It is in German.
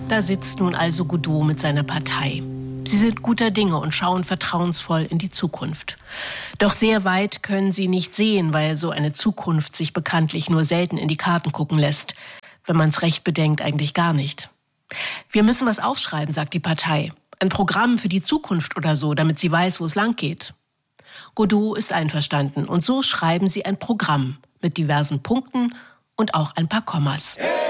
Da sitzt nun also Godot mit seiner Partei. Sie sind guter Dinge und schauen vertrauensvoll in die Zukunft. Doch sehr weit können sie nicht sehen, weil so eine Zukunft sich bekanntlich nur selten in die Karten gucken lässt. Wenn man es recht bedenkt, eigentlich gar nicht. Wir müssen was aufschreiben, sagt die Partei. Ein Programm für die Zukunft oder so, damit sie weiß, wo es lang geht. Godot ist einverstanden und so schreiben sie ein Programm mit diversen Punkten und auch ein paar Kommas.